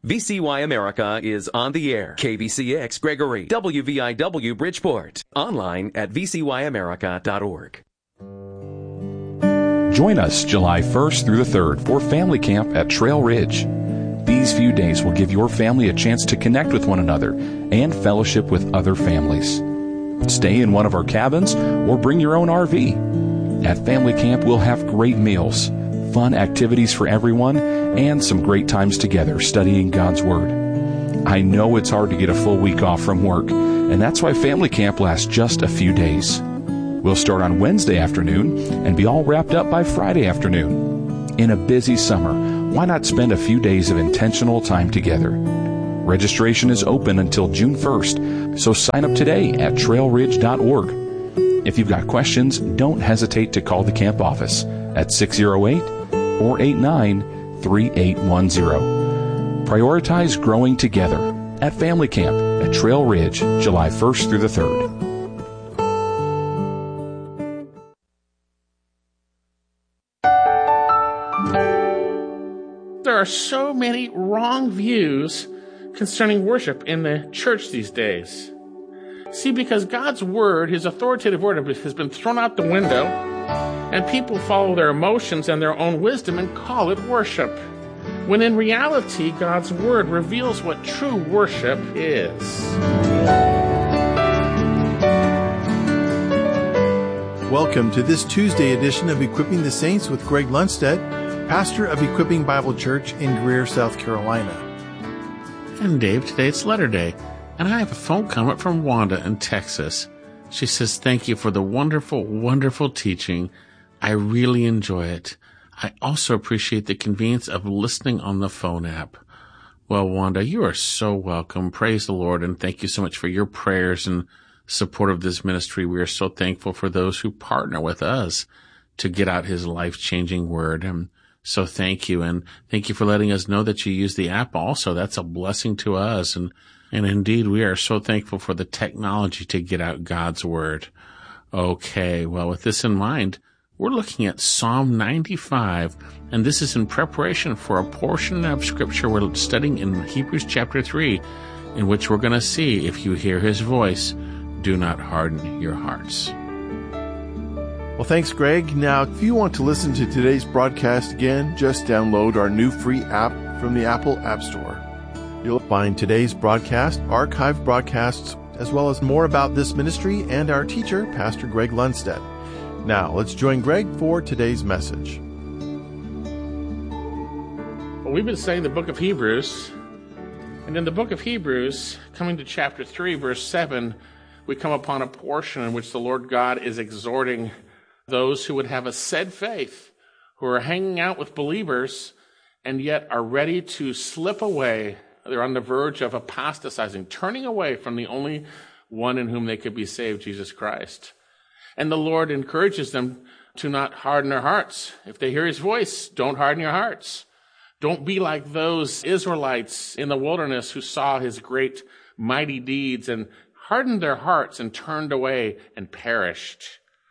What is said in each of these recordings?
VCY America is on the air. KBCX Gregory, WVIW Bridgeport. Online at vcyamerica.org. Join us July 1st through the 3rd for Family Camp at Trail Ridge. These few days will give your family a chance to connect with one another and fellowship with other families. Stay in one of our cabins or bring your own RV. At Family Camp, we'll have great meals, fun activities for everyone, and some great times together studying God's Word. I know it's hard to get a full week off from work, and that's why Family Camp lasts just a few days. We'll start on Wednesday afternoon and be all wrapped up by Friday afternoon. In a busy summer, why not spend a few days of intentional time together? Registration is open until June 1st, so sign up today at trailridge.org. If you've got questions, don't hesitate to call the camp office at 608-489-3810. Prioritize growing together at Family Camp at Trail Ridge, July 1st through the 3rd. There are so many wrong views concerning worship in the church these days. See, because God's Word, His authoritative Word, has been thrown out the window, and people follow their emotions and their own wisdom and call it worship, when in reality, God's Word reveals what true worship is. Welcome to this Tuesday edition of Equipping the Saints with Greg Lundstedt, pastor of Equipping Bible Church in Greer, South Carolina. And Dave, today it's letter day, and I have a phone comment from Wanda in Texas. She says, "Thank you for the wonderful, wonderful teaching. I really enjoy it. I also appreciate the convenience of listening on the phone app." Well, Wanda, you are so welcome. Praise the Lord, and thank you so much for your prayers and support of this ministry. We are so thankful for those who partner with us to get out His life-changing Word. And so thank you, and thank you for letting us know that you use the app also. That's a blessing to us, and indeed, we are so thankful for the technology to get out God's Word. Okay, well, with this in mind, we're looking at Psalm 95, and this is in preparation for a portion of Scripture we're studying in Hebrews chapter 3, in which we're going to see, if you hear His voice, do not harden your hearts. Well, thanks, Greg. Now, if you want to listen to today's broadcast again, just download our new free app from the Apple App Store. You'll find today's broadcast, archived broadcasts, as well as more about this ministry and our teacher, Pastor Greg Lundstedt. Now, let's join Greg for today's message. Well, we've been studying the book of Hebrews, and in the book of Hebrews, coming to chapter 3, verse 7, we come upon a portion in which the Lord God is exhorting those who would have a said faith, who are hanging out with believers, and yet are ready to slip away. They're on the verge of apostatizing, turning away from the only one in whom they could be saved, Jesus Christ. And the Lord encourages them to not harden their hearts. If they hear His voice, don't harden your hearts. Don't be like those Israelites in the wilderness who saw His great, mighty deeds and hardened their hearts and turned away and perished.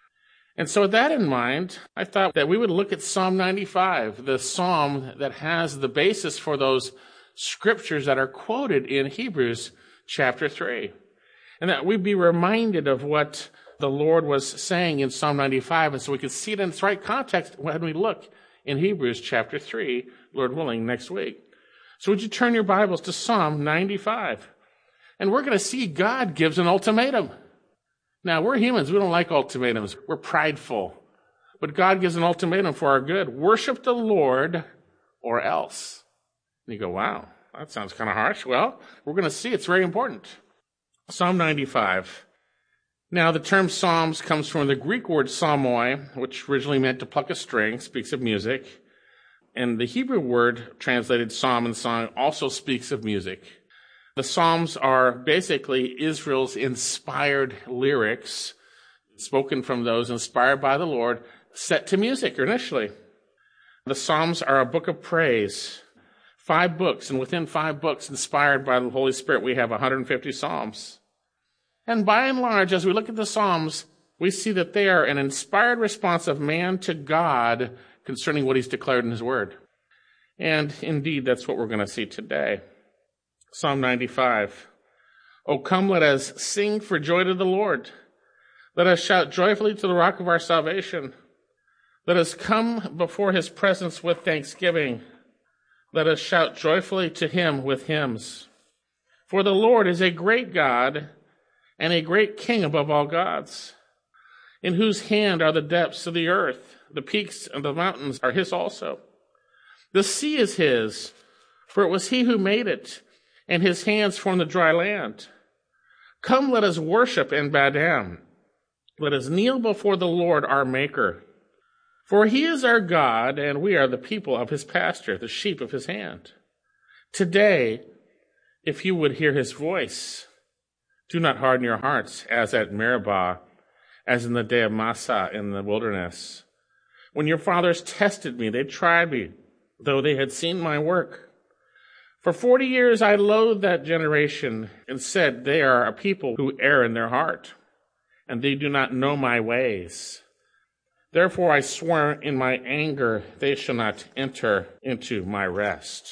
And so with that in mind, I thought that we would look at Psalm 95, the psalm that has the basis for those scriptures that are quoted in Hebrews chapter 3. And that we'd be reminded of what the Lord was saying in Psalm 95, and so we can see it in its right context when we look in Hebrews chapter 3, Lord willing, next week. So would you turn your Bibles to Psalm 95? And we're going to see God gives an ultimatum. Now, we're humans. We don't like ultimatums. We're prideful. But God gives an ultimatum for our good. Worship the Lord or else. And you go, wow, that sounds kind of harsh. Well, we're going to see it's very important. Psalm 95. Now, the term psalms comes from the Greek word psalmoi, which originally meant to pluck a string, speaks of music. And the Hebrew word translated psalm and song also speaks of music. The Psalms are basically Israel's inspired lyrics, spoken from those inspired by the Lord, set to music initially. The Psalms are a book of praise. 5 books, and within 5 books inspired by the Holy Spirit, we have 150 Psalms. And by and large, as we look at the Psalms, we see that they are an inspired response of man to God concerning what He's declared in His Word. And indeed, that's what we're going to see today. Psalm 95. Oh, come, let us sing for joy to the Lord. Let us shout joyfully to the rock of our salvation. Let us come before his presence with thanksgiving. Let us shout joyfully to him with hymns. For the Lord is a great God and a great King above all gods, in whose hand are the depths of the earth. The peaks and the mountains are his also. The sea is his, for it was he who made it, and his hands formed the dry land. Come, let us worship and bow down. Let us kneel before the Lord our Maker. For he is our God, and we are the people of his pasture, the sheep of his hand. Today, if you would hear his voice, do not harden your hearts, as at Meribah, as in the day of Massah in the wilderness. When your fathers tested me, they tried me, though they had seen my work. For 40 years I loathed that generation and said, they are a people who err in their heart, and they do not know my ways. Therefore I swore in my anger, they shall not enter into my rest.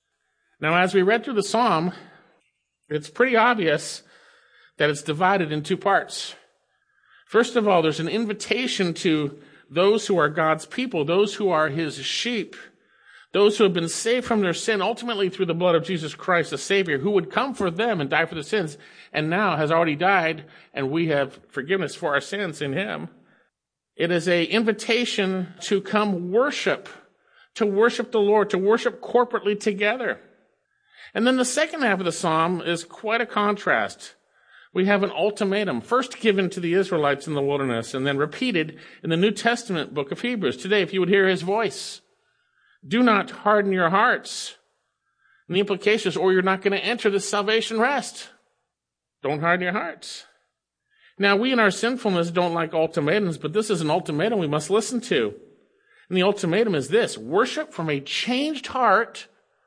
Now, as we read through the psalm, it's pretty obvious that it's divided in two parts. First of all, there's an invitation to those who are God's people, those who are his sheep, those who have been saved from their sin, ultimately through the blood of Jesus Christ, the Savior, who would come for them and die for their sins, and now has already died, and we have forgiveness for our sins in him. It is an invitation to come worship the Lord, to worship corporately together. And then the second half of the psalm is quite a contrast. We have an ultimatum, first given to the Israelites in the wilderness, and then repeated in the New Testament book of Hebrews. Today, if you would hear his voice, do not harden your hearts. And the implication is, or you're not going to enter the salvation rest. Don't harden your hearts. Now, we in our sinfulness don't like ultimatums, but this is an ultimatum we must listen to. And the ultimatum is this: worship from a changed heart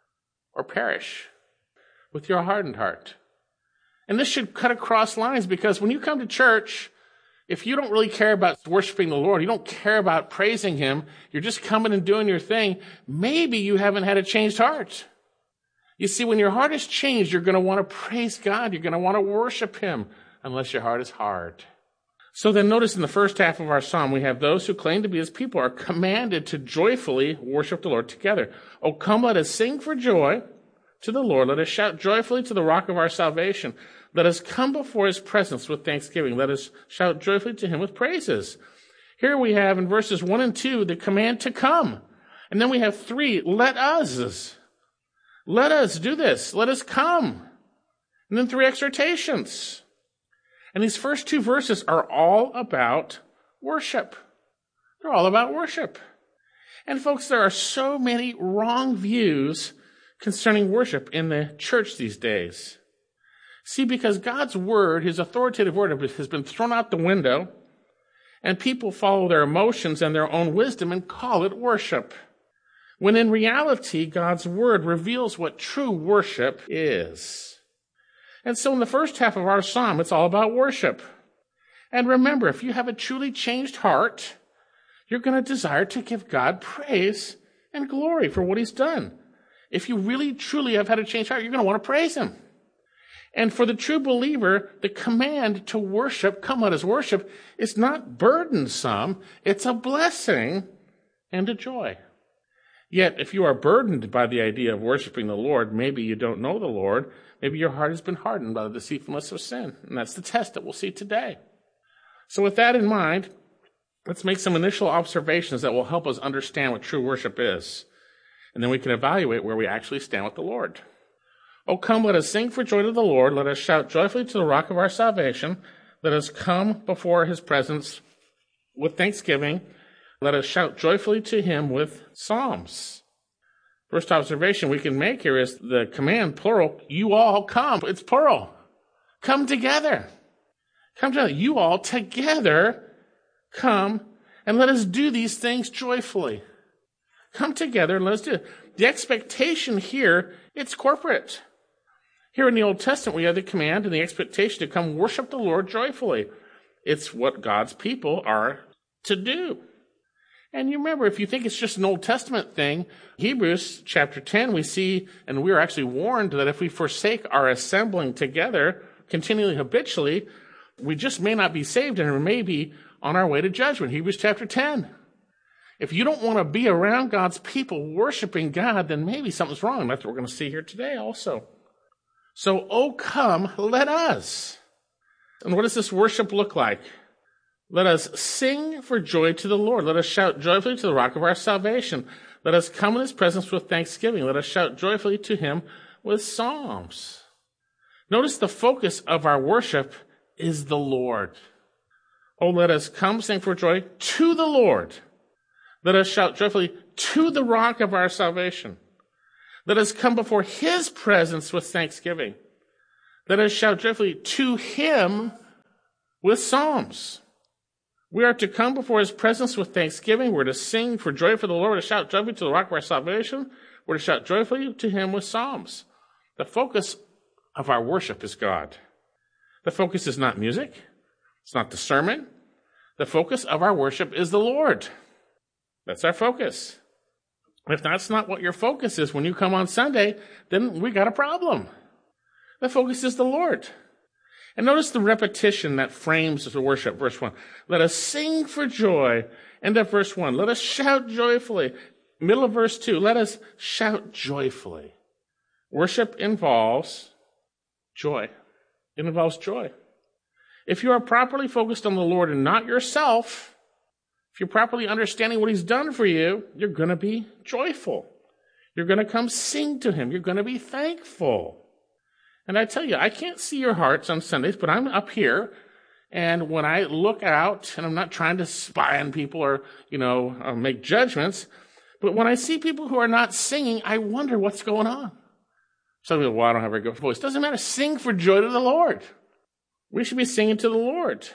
or perish with your hardened heart. And this should cut across lines, because when you come to church, if you don't really care about worshiping the Lord, you don't care about praising him, you're just coming and doing your thing, maybe you haven't had a changed heart. You see, when your heart is changed, you're going to want to praise God. You're going to want to worship him, unless your heart is hard. So then notice in the first half of our psalm, we have those who claim to be his people are commanded to joyfully worship the Lord together. Oh, come, let us sing for joy to the Lord. Let us shout joyfully to the rock of our salvation. Let us come before his presence with thanksgiving. Let us shout joyfully to him with praises. Here we have in verses 1 and 2 the command to come. And then we have 3, let us. Let us do this. Let us come. And then 3 exhortations. And these first 2 verses are all about worship. They're all about worship. And folks, there are so many wrong views concerning worship in the church these days. See, because God's word, his authoritative word, has been thrown out the window, and people follow their emotions and their own wisdom and call it worship. When in reality, God's word reveals what true worship is. And so in the first half of our psalm, it's all about worship. And remember, if you have a truly changed heart, you're going to desire to give God praise and glory for what he's done. If you really, truly have had a changed heart, you're going to want to praise him. And for the true believer, the command to worship, come let us worship, is not burdensome. It's a blessing and a joy. Yet, if you are burdened by the idea of worshiping the Lord, maybe you don't know the Lord, maybe your heart has been hardened by the deceitfulness of sin. And that's the test that we'll see today. So with that in mind, let's make some initial observations that will help us understand what true worship is. And then we can evaluate where we actually stand with the Lord. Oh, come, let us sing for joy to the Lord. Let us shout joyfully to the rock of our salvation. Let us come before his presence with thanksgiving. Let us shout joyfully to him with psalms. First observation we can make here is the command, plural, you all come. It's plural. Come together. Come together. You all together come and let us do these things joyfully. Come together and let us do it. The expectation here, it's corporate. Here in the Old Testament, we have the command and the expectation to come worship the Lord joyfully. It's what God's people are to do. And you remember, if you think it's just an Old Testament thing, Hebrews chapter 10, we see, and we are actually warned that if we forsake our assembling together continually, habitually, we just may not be saved and we may be on our way to judgment. Hebrews chapter 10. If you don't want to be around God's people worshiping God, then maybe something's wrong. That's what we're going to see here today also. So, oh, come, let us. And what does this worship look like? Let us sing for joy to the Lord. Let us shout joyfully to the rock of our salvation. Let us come in his presence with thanksgiving. Let us shout joyfully to him with psalms. Notice the focus of our worship is the Lord. Oh, let us come sing for joy to the Lord. Let us shout joyfully to the rock of our salvation. Let us come before his presence with thanksgiving. Let us shout joyfully to him with psalms. We are to come before his presence with thanksgiving. We're to sing for joy for the Lord. We're to shout joyfully to the rock of our salvation. We're to shout joyfully to him with psalms. The focus of our worship is God. The focus is not music. It's not the sermon. The focus of our worship is the Lord. That's our focus. If that's not what your focus is when you come on Sunday, then we got a problem. The focus is the Lord. And notice the repetition that frames the worship. Verse 1. Let us sing for joy. End of verse 1. Let us shout joyfully. Middle of verse 2. Let us shout joyfully. Worship involves joy. It involves joy. If you are properly focused on the Lord and not yourself, if you're properly understanding what he's done for you, you're going to be joyful. You're going to come sing to him. You're going to be thankful. And I tell you, I can't see your hearts on Sundays, but I'm up here, and when I look out, and I'm not trying to spy on people or make judgments, but when I see people who are not singing, I wonder what's going on. Some people, well, I don't have a very good voice. Doesn't matter. Sing for joy to the Lord. We should be singing to the Lord.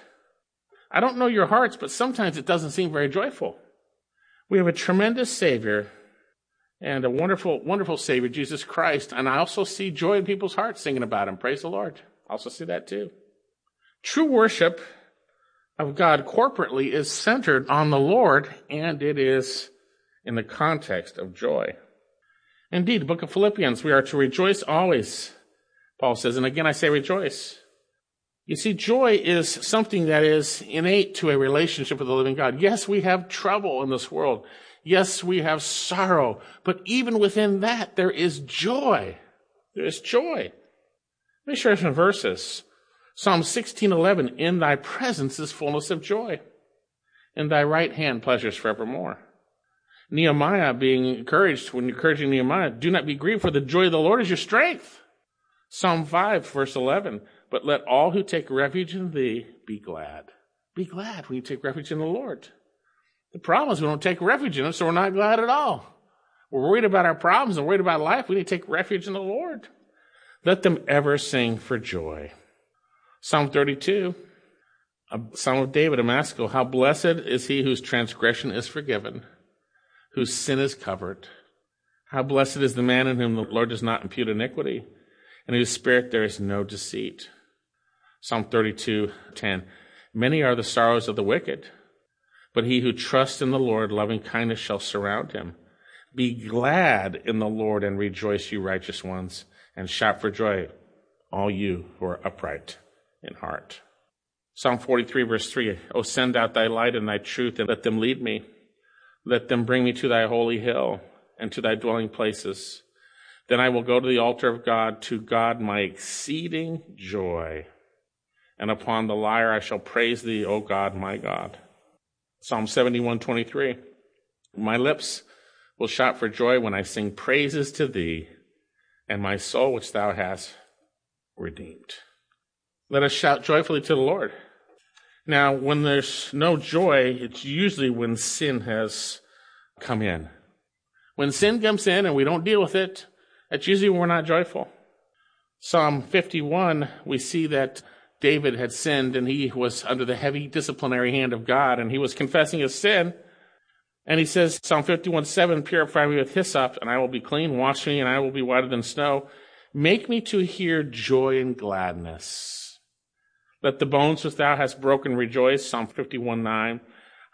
I don't know your hearts, but sometimes it doesn't seem very joyful. We have a tremendous Savior and a wonderful, wonderful Savior, Jesus Christ. And I also see joy in people's hearts singing about him. Praise the Lord. I also see that too. True worship of God corporately is centered on the Lord, and it is in the context of joy. Indeed, the book of Philippians, we are to rejoice always, Paul says. And again, I say rejoice. You see, joy is something that is innate to a relationship with the living God. Yes, we have trouble in this world. Yes, we have sorrow. But even within that, there is joy. There is joy. Let me share some verses. Psalm 16:11, in thy presence is fullness of joy. In thy right hand pleasures forevermore. Nehemiah being encouraged, when encouraging Nehemiah, do not be grieved, for the joy of the Lord is your strength. Psalm 5, verse 11, but let all who take refuge in thee be glad. Be glad when you take refuge in the Lord. The problem is we don't take refuge in him, so we're not glad at all. We're worried about our problems and worried about life. We need to take refuge in the Lord. Let them ever sing for joy. Psalm 32, a Psalm of David, a maskil. How blessed is he whose transgression is forgiven, whose sin is covered. How blessed is the man in whom the Lord does not impute iniquity, and in whose spirit there is no deceit. Psalm 32:10. Many are the sorrows of the wicked, but he who trusts in the Lord, loving kindness shall surround him. Be glad in the Lord and rejoice, you righteous ones, and shout for joy, all you who are upright in heart. Psalm 43, verse 3. O send out thy light and thy truth, and let them lead me. Let them bring me to thy holy hill and to thy dwelling places. Then I will go to the altar of God, to God my exceeding joy. And upon the lyre I shall praise thee, O God, my God. Psalm 71:23. My lips will shout for joy when I sing praises to thee, and my soul which thou hast redeemed. Let us shout joyfully to the Lord. Now, when there's no joy, it's usually when sin has come in. When sin comes in and we don't deal with it, that's usually when we're not joyful. Psalm 51, we see that David had sinned and he was under the heavy disciplinary hand of God, and he was confessing his sin. And he says, Psalm 51:7, purify me with hyssop, and I will be clean. Wash me, and I will be whiter than snow. Make me to hear joy and gladness. Let the bones which thou hast broken rejoice. Psalm 51:9.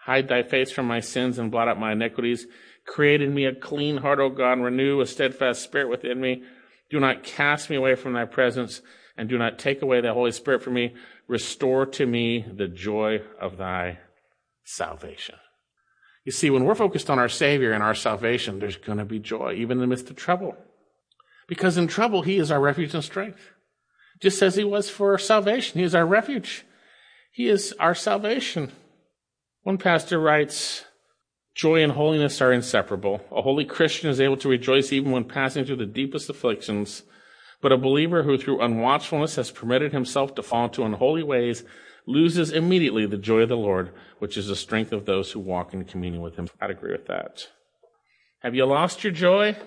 Hide thy face from my sins and blot out my iniquities. Create in me a clean heart, O God, and renew a steadfast spirit within me. Do not cast me away from thy presence, and do not take away thy Holy Spirit from me. Restore to me the joy of thy salvation. You see, when we're focused on our Savior and our salvation, there's going to be joy, even in the midst of trouble. Because in trouble, he is our refuge and strength. Just as he was for salvation, he is our refuge. He is our salvation. One pastor writes, joy and holiness are inseparable. A holy Christian is able to rejoice even when passing through the deepest afflictions. But a believer who through unwatchfulness has permitted himself to fall into unholy ways loses immediately the joy of the Lord, which is the strength of those who walk in communion with him. I'd agree with that. Have you lost your joy?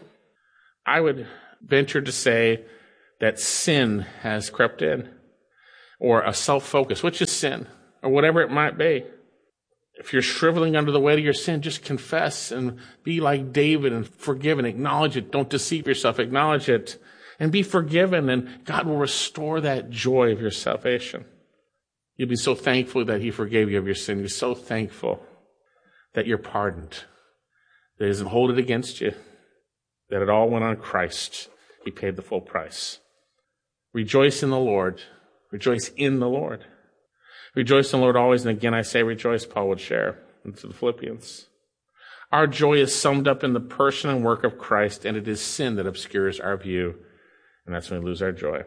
I would venture to say that sin has crept in, or a self-focus, which is sin, or whatever it might be. If you're shriveling under the weight of your sin, just confess and be like David and forgive and acknowledge it. Don't deceive yourself. Acknowledge it and be forgiven, and God will restore that joy of your salvation. You'll be so thankful that he forgave you of your sin. You're so thankful that you're pardoned, that he doesn't hold it against you, that it all went on Christ. He paid the full price. Rejoice in the Lord. Rejoice in the Lord. Rejoice in the Lord always, and again I say rejoice, Paul would share into the Philippians. Our joy is summed up in the person and work of Christ, and it is sin that obscures our view, and that's when we lose our joy.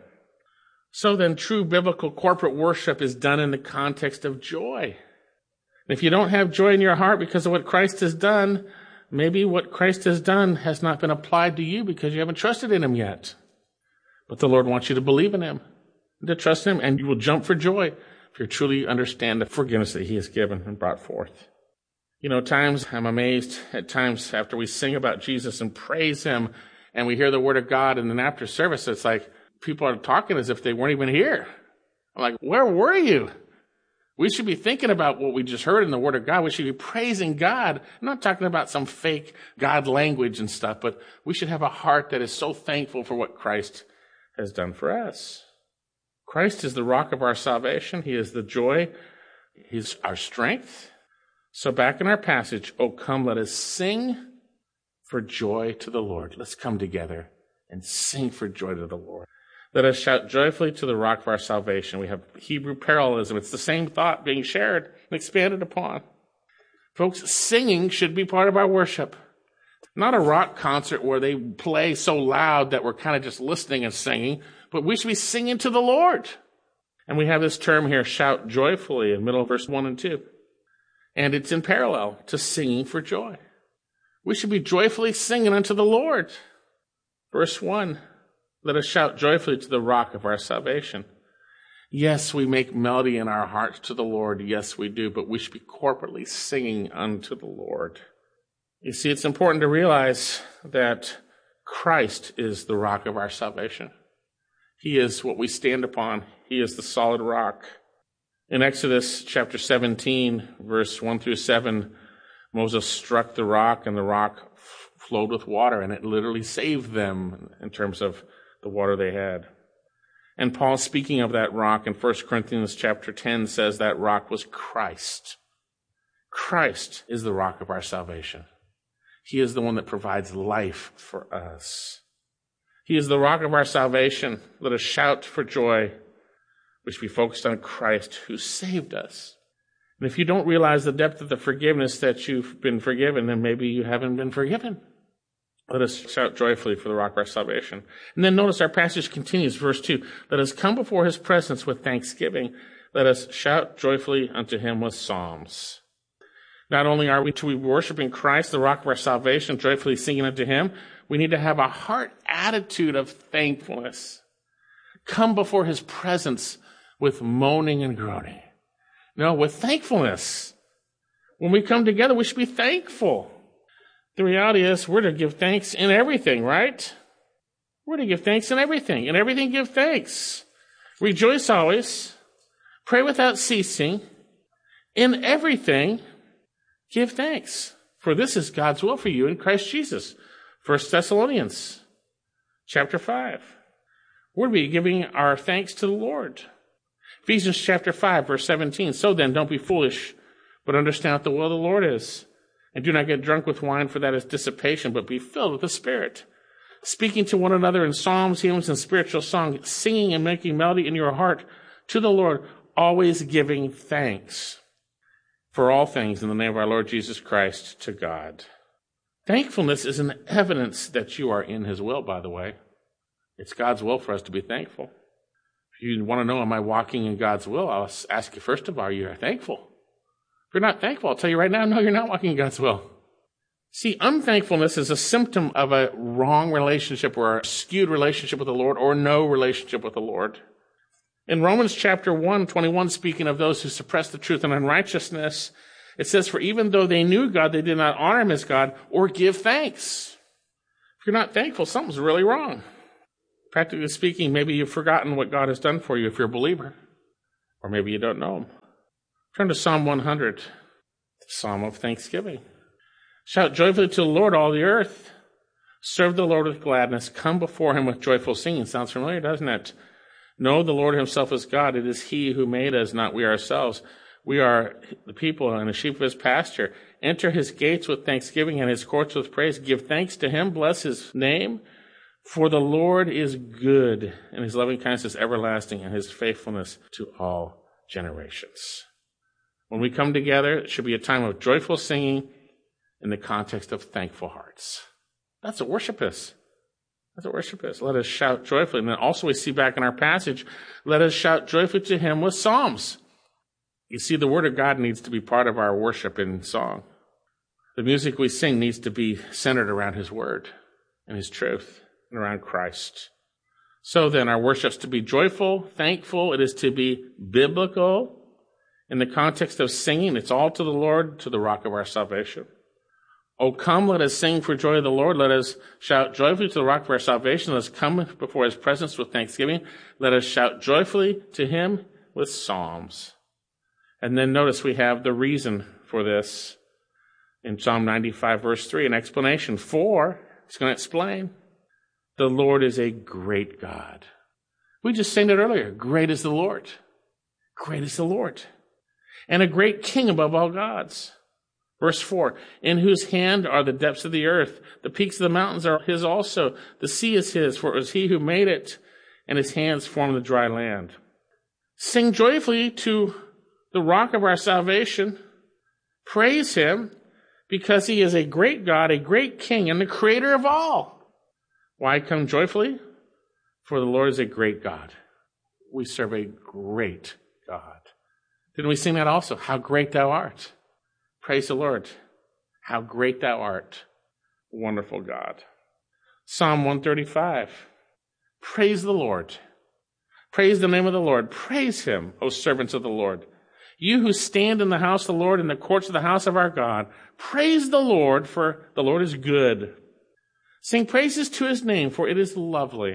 So then, true biblical corporate worship is done in the context of joy. And if you don't have joy in your heart because of what Christ has done, maybe what Christ has done has not been applied to you because you haven't trusted in him yet. But the Lord wants you to believe in him, and to trust him, and you will jump for joy if you truly understand the forgiveness that he has given and brought forth. You know, times I'm amazed at times after we sing about Jesus and praise him and we hear the word of God, and then after service it's like people are talking as if they weren't even here. I'm like, where were you? We should be thinking about what we just heard in the word of God. We should be praising God. I'm not talking about some fake God language and stuff, but we should have a heart that is so thankful for what Christ has done for us. Christ is the rock of our salvation. He is the joy. He's our strength. So back in our passage, oh, come, let us sing for joy to the Lord. Let's come together and sing for joy to the Lord. Let us shout joyfully to the rock of our salvation. We have Hebrew parallelism. It's the same thought being shared and expanded upon. Folks, singing should be part of our worship. Not a rock concert where they play so loud that we're kind of just listening and singing, but we should be singing to the Lord. And we have this term here, shout joyfully, in the middle of verse 1 and 2. And it's in parallel to singing for joy. We should be joyfully singing unto the Lord. Verse 1, let us shout joyfully to the rock of our salvation. Yes, we make melody in our hearts to the Lord. Yes, we do, but we should be corporately singing unto the Lord. You see, it's important to realize that Christ is the rock of our salvation. He is what we stand upon. He is the solid rock. In Exodus chapter 17, verse 1 through 7, Moses struck the rock and the rock flowed with water, and it literally saved them in terms of the water they had. And Paul, speaking of that rock in 1 Corinthians chapter 10, says that rock was Christ. Christ is the rock of our salvation. He is the one that provides life for us. He is the rock of our salvation. Let us shout for joy. We should be focused on Christ who saved us. And if you don't realize the depth of the forgiveness that you've been forgiven, then maybe you haven't been forgiven. Let us shout joyfully for the rock of our salvation. And then notice our passage continues, verse 2. Let us come before his presence with thanksgiving. Let us shout joyfully unto him with psalms. Not only are we to be worshiping Christ, the rock of our salvation, joyfully singing unto him, we need to have a heart attitude of thankfulness. Come before his presence with moaning and groaning. No, with thankfulness. When we come together, we should be thankful. The reality is we're to give thanks in everything, right? We're to give thanks in everything. In everything, give thanks. Rejoice always. Pray without ceasing. In everything, give thanks. For this is God's will for you in Christ Jesus. 1 Thessalonians chapter 5. We're to be giving our thanks to the Lord. Ephesians chapter 5, verse 17. So then, don't be foolish, but understand what the will of the Lord is. And do not get drunk with wine, for that is dissipation, but be filled with the Spirit, speaking to one another in psalms, hymns, and spiritual songs, singing and making melody in your heart to the Lord, always giving thanks for all things in the name of our Lord Jesus Christ to God. Thankfulness is an evidence that you are in his will, by the way. It's God's will for us to be thankful. If you want to know, am I walking in God's will? I'll ask you first of all, are you thankful? If you're not thankful, I'll tell you right now, no, you're not walking in God's will. See, unthankfulness is a symptom of a wrong relationship or a skewed relationship with the Lord or no relationship with the Lord. In Romans chapter 1:21, speaking of those who suppress the truth and unrighteousness, it says, for even though they knew God, they did not honor him as God or give thanks. If you're not thankful, something's really wrong. Practically speaking, maybe you've forgotten what God has done for you if you're a believer, or maybe you don't know him. Turn to Psalm 100, the Psalm of Thanksgiving. Shout joyfully to the Lord, all the earth. Serve the Lord with gladness. Come before him with joyful singing. Sounds familiar, doesn't it? Know the Lord himself is God. It is he who made us, not we ourselves. We are the people and the sheep of his pasture. Enter his gates with thanksgiving and his courts with praise. Give thanks to him. Bless his name. For the Lord is good, and his loving kindness is everlasting, and his faithfulness to all generations. When we come together, it should be a time of joyful singing in the context of thankful hearts. That's what worship is. That's what worship is. Let us shout joyfully. And then also we see back in our passage, let us shout joyfully to him with psalms. You see, the word of God needs to be part of our worship in song. The music we sing needs to be centered around his word and his truth and around Christ. So then our worship is to be joyful, thankful. It is to be biblical. In the context of singing, it's all to the Lord, to the rock of our salvation. Oh, come, let us sing for joy of the Lord. Let us shout joyfully to the rock of our salvation. Let us come before his presence with thanksgiving. Let us shout joyfully to him with psalms. And then notice we have the reason for this in Psalm 95, verse 3, an explanation. For, it's going to explain, the Lord is a great God. We just sang it earlier. Great is the Lord. Great is the Lord. And a great king above all gods. Verse 4, in whose hand are the depths of the earth. The peaks of the mountains are his also. The sea is his, for it was he who made it, and his hands formed the dry land. Sing joyfully to the rock of our salvation. Praise him, because he is a great God, a great king, and the creator of all. Why come joyfully? For the Lord is a great God. We serve a great God. Didn't we sing that also? How great thou art. Praise the Lord. How great thou art, wonderful God. Psalm 135. Praise the Lord. Praise the name of the Lord. Praise him, O servants of the Lord. You who stand in the house of the Lord, in the courts of the house of our God. Praise the Lord, for the Lord is good. Sing praises to his name, for it is lovely.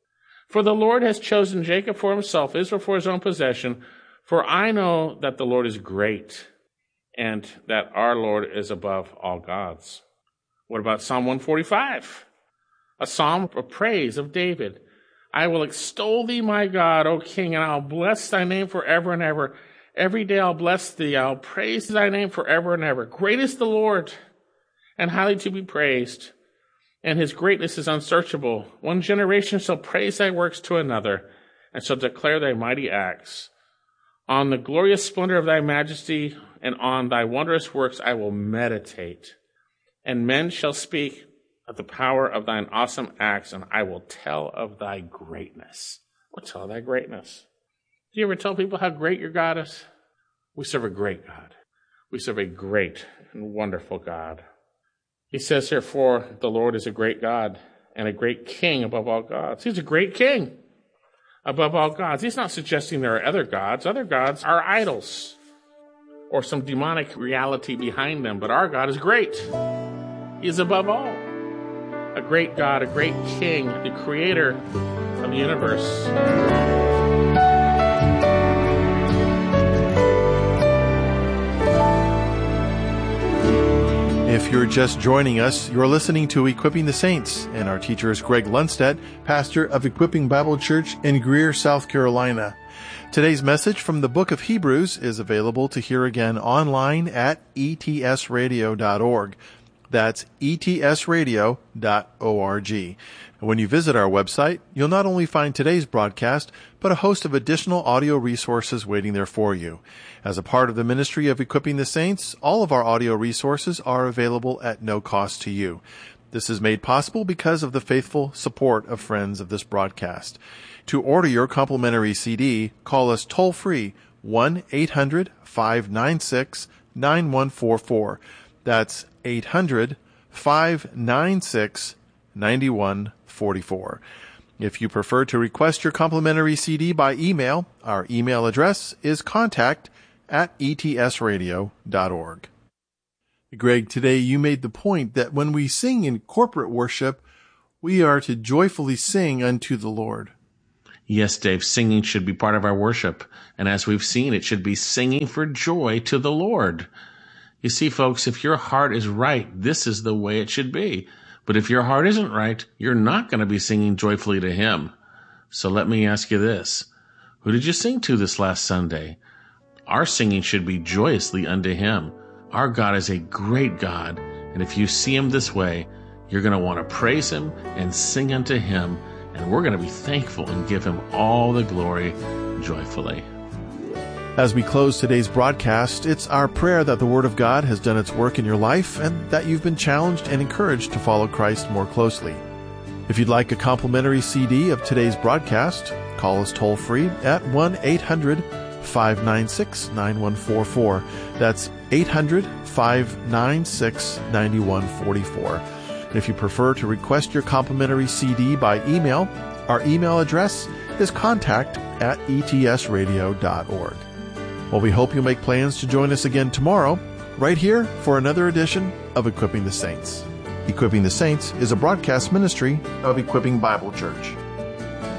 For the Lord has chosen Jacob for himself, Israel for his own possession. For I know that the Lord is great, and that our Lord is above all gods. What about Psalm 145? A psalm of praise of David. I will extol thee, my God, O King, and I'll bless thy name forever and ever. Every day I'll bless thee. I'll praise thy name forever and ever. Great is the Lord, and highly to be praised, and his greatness is unsearchable. One generation shall praise thy works to another, and shall declare thy mighty acts. On the glorious splendor of thy majesty and on thy wondrous works I will meditate. And men shall speak of the power of thine awesome acts, and I will tell of thy greatness. I'll tell of thy greatness. Do you ever tell people how great your God is? We serve a great God. We serve a great and wonderful God. He says here, for the Lord is a great God and a great king above all gods. He's a great king above all gods. He's not suggesting there are other gods. Other gods are idols or some demonic reality behind them. But our God is great. He is above all. A great God, a great king, the creator of the universe. If you're just joining us, you're listening to Equipping the Saints, and our teacher is Greg Lundstedt, pastor of Equipping Bible Church in Greer, South Carolina. Today's message from the book of Hebrews is available to hear again online at etsradio.org. That's etsradio.org. And when you visit our website, you'll not only find today's broadcast, but a host of additional audio resources waiting there for you. As a part of the ministry of Equipping the Saints, all of our audio resources are available at no cost to you. This is made possible because of the faithful support of friends of this broadcast. To order your complimentary CD, call us toll-free 1-800-596-9144. That's 800-596-9144. If you prefer to request your complimentary CD by email, our email address is contact@etsradio.org. Greg, today you made the point that when we sing in corporate worship, we are to joyfully sing unto the Lord. Yes, Dave, singing should be part of our worship. And as we've seen, it should be singing for joy to the Lord. You see, folks, if your heart is right, this is the way it should be. But if your heart isn't right, you're not going to be singing joyfully to Him. So let me ask you this. Who did you sing to this last Sunday? Our singing should be joyously unto Him. Our God is a great God, and if you see Him this way, you're going to want to praise Him and sing unto Him, and we're going to be thankful and give Him all the glory joyfully. As we close today's broadcast, it's our prayer that the Word of God has done its work in your life and that you've been challenged and encouraged to follow Christ more closely. If you'd like a complimentary CD of today's broadcast, call us toll-free at 1-800-596-9144. That's 800-596-9144. And if you prefer to request your complimentary CD by email, our email address is contact@etsradio.org. Well, we hope you'll make plans to join us again tomorrow, right here for another edition of Equipping the Saints. Equipping the Saints is a broadcast ministry of Equipping Bible Church.